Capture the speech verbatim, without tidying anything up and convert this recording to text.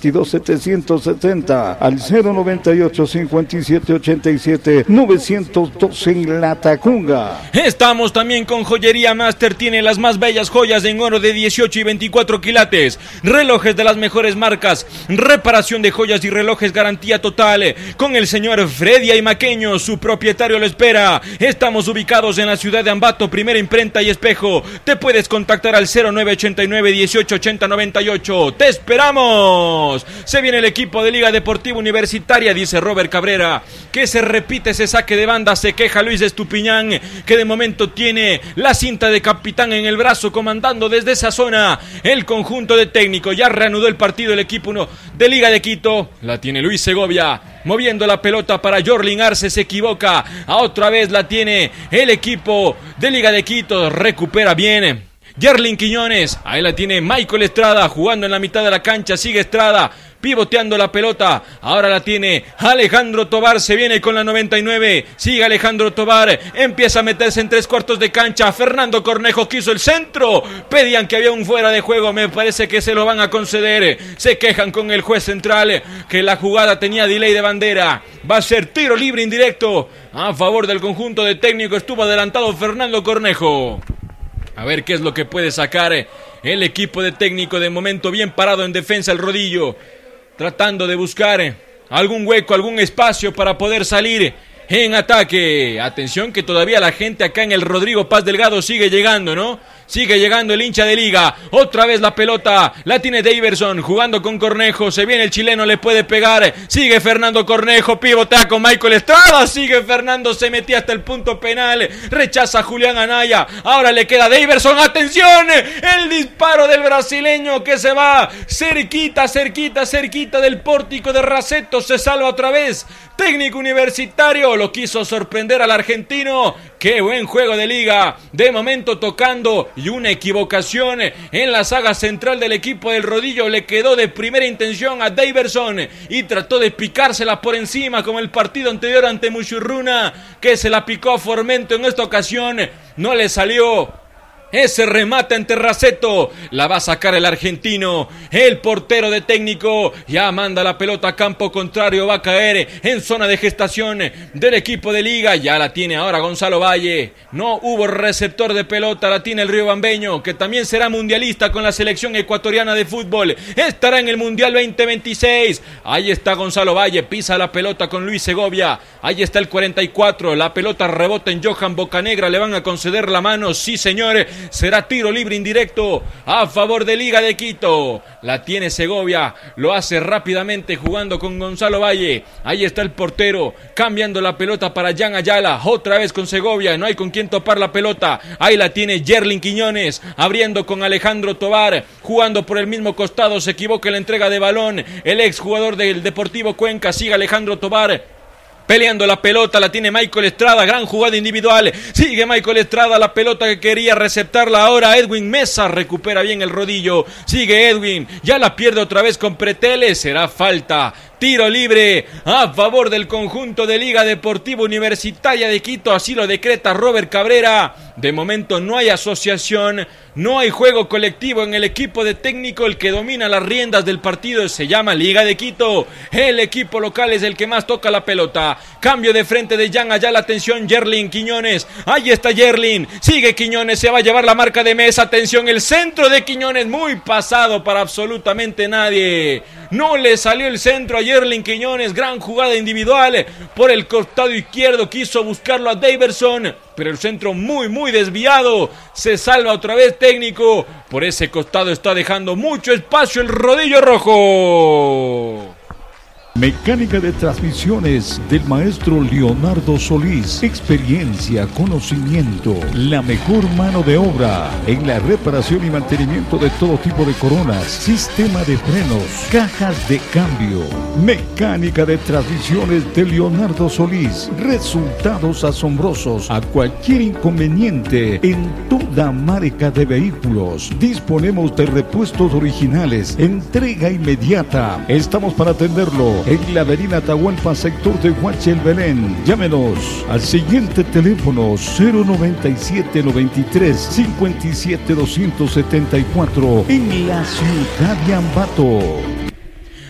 veintidós setecientos sesenta al cero noventa y ocho cincuenta y siete ochenta y siete novecientos doce en La Tacunga. Estamos también con Joyería Master, tiene las más bellas joyas en oro de dieciocho y veinticuatro quilates, relojes de las mejores marcas, reparación de joyas y relojes, garantía total. Con el señor Freddy Aymaqueño, su propietario lo espera. Estamos ubicados en la ciudad de Ambato, primera imprenta y espejo. Te puedes contactar al cero nueve ochenta y nueve dieciocho ochenta noventa y ocho. ¡Te esperamos! Se viene el equipo de Liga Deportiva Universitaria, dice Robert Cabrera, que se repite ese saque de banda. Se queja Luis Estupiñán, que de momento tiene la cinta de capitán en el brazo, comandando desde esa zona el conjunto de técnico. Ya reanudó el partido el equipo uno de Liga de Quito. La tiene Luis Segovia, moviendo la pelota para Jorlin Arce, se equivoca. A otra vez la tiene el equipo de Liga de Quito, recupera bien Yerlin Quiñones, ahí la tiene Michael Estrada, jugando en la mitad de la cancha, sigue Estrada, pivoteando la pelota, ahora la tiene Alejandro Tobar, se viene con la noventa y nueve, sigue Alejandro Tobar, empieza a meterse en tres cuartos de cancha, Fernando Cornejo quiso el centro, pedían que había un fuera de juego, me parece que se lo van a conceder, se quejan con el juez central, que la jugada tenía delay de bandera, va a ser tiro libre indirecto, a favor del conjunto de técnico, estuvo adelantado Fernando Cornejo. A ver qué es lo que puede sacar el equipo de técnico, de momento bien parado en defensa el Rodillo, tratando de buscar algún hueco, algún espacio para poder salir en ataque. Atención que todavía la gente acá en el Rodrigo Paz Delgado sigue llegando, ¿no? Sigue llegando el hincha de Liga, otra vez la pelota, la tiene Daverson, jugando con Cornejo, se viene el chileno, le puede pegar, sigue Fernando Cornejo, pivotea con Michael Estrada, sigue Fernando, se metía hasta el punto penal, rechaza a Julián Anaya, ahora le queda Daverson, atención, el disparo del brasileño que se va cerquita, cerquita, cerquita del pórtico de Raceto, se salva otra vez, técnico universitario, lo quiso sorprender al argentino, qué buen juego de Liga, de momento tocando, y una equivocación en la saga central del equipo del Rodillo, le quedó de primera intención a Daverson y trató de picársela por encima como el partido anterior ante Muchurruna, que se la picó a Formento. En esta ocasión no le salió ese remate ante Raceto, la va a sacar el argentino, el portero de técnico, ya manda la pelota a campo contrario, va a caer en zona de gestación del equipo de Liga, ya la tiene ahora Gonzalo Valle, no hubo receptor de pelota, la tiene el Río Bambeño, que también será mundialista con la selección ecuatoriana de fútbol, estará en el Mundial veinte veintiséis, ahí está Gonzalo Valle, pisa la pelota con Luis Segovia, ahí está el cuarenta y cuatro, la pelota rebota en Johan Bocanegra, le van a conceder la mano, sí señores, será tiro libre indirecto a favor de Liga de Quito. La tiene Segovia, lo hace rápidamente jugando con Gonzalo Valle. Ahí está el portero, cambiando la pelota para Jan Ayala, otra vez con Segovia, no hay con quien topar la pelota. Ahí la tiene Yerlin Quiñones, abriendo con Alejandro Tobar, jugando por el mismo costado, se equivoca en la entrega de balón. El ex jugador del Deportivo Cuenca, sigue Alejandro Tobar, peleando la pelota, la tiene Michael Estrada, gran jugada individual, sigue Michael Estrada, la pelota que quería receptarla ahora Edwin Mesa, recupera bien el Rodillo, sigue Edwin, ya la pierde otra vez con Preteles, será falta, tiro libre a favor del conjunto de Liga Deportiva Universitaria de Quito, así lo decreta Robert Cabrera. De momento no hay asociación, no hay juego colectivo en el equipo de técnico, el que domina las riendas del partido se llama Liga de Quito, el equipo local es el que más toca la pelota, cambio de frente de Jan Ayala, atención Yerlin Quiñones, ahí está Yerlin, sigue Quiñones, se va a llevar la marca de Mesa, atención el centro de Quiñones, muy pasado para absolutamente nadie, no le salió el centro a Yerlin Quiñones, gran jugada individual por el costado izquierdo, quiso buscarlo a Daverson, pero el centro muy muy desviado, se salva otra vez técnico, por ese costado está dejando mucho espacio el Rodillo Rojo. Mecánica de transmisiones del maestro Leonardo Solís. Experiencia, conocimiento, la mejor mano de obra en la reparación y mantenimiento de todo tipo de coronas, sistema de frenos, cajas de cambio. Mecánica de transmisiones de Leonardo Solís. Resultados asombrosos a cualquier inconveniente en toda marca de vehículos. Disponemos de repuestos originales, entrega inmediata. Estamos para atenderlo en la avenida Atahualpa, sector de Huachel, Belén. Llámenos al siguiente teléfono cero noventa y siete noventa y tres cincuenta y siete doscientos setenta y cuatro en la ciudad de Ambato.